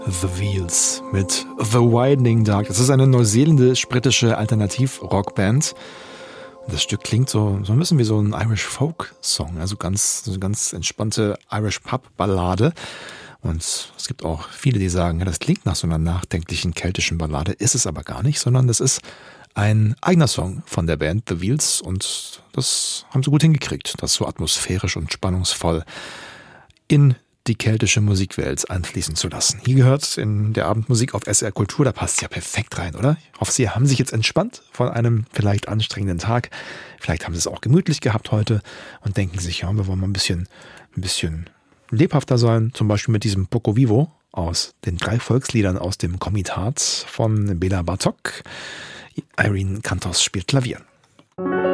The Wheels mit The Widening Dark. Das ist eine neuseeländisch-britische Alternativ-Rockband. Das Stück klingt so ein bisschen wie so ein Irish Folk-Song, also so eine ganz entspannte Irish Pub-Ballade. Und es gibt auch viele, die sagen, ja, das klingt nach so einer nachdenklichen keltischen Ballade, ist es aber gar nicht, sondern das ist ein eigener Song von der Band The Wheels und das haben sie gut hingekriegt, das so atmosphärisch und spannungsvoll in die keltische Musikwelt einfließen zu lassen. Hier gehört in der Abendmusik auf SR Kultur, da passt ja perfekt rein, oder? Ich hoffe, Sie haben sich jetzt entspannt von einem vielleicht anstrengenden Tag. Vielleicht haben Sie es auch gemütlich gehabt heute und denken sich, ja, wir wollen mal ein bisschen lebhafter sein, zum Beispiel mit diesem Poco Vivo aus den 3 Volksliedern aus dem Komitat von Bela Bartok. Irene Cantos spielt Klavier.